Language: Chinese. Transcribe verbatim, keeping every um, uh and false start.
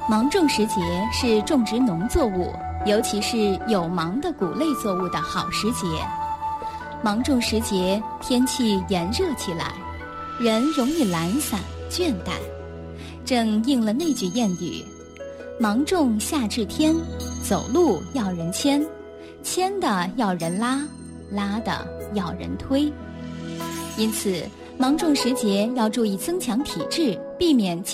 芒种时节是种植农作物，尤其是有芒的谷类作物的好时节。芒种时节，天气炎热起来，人容易懒散倦怠，正应了那句谚语：芒种夏至天，走路要人牵，牵的要人拉，拉的要人推。因此芒种时节要注意增强体质，避免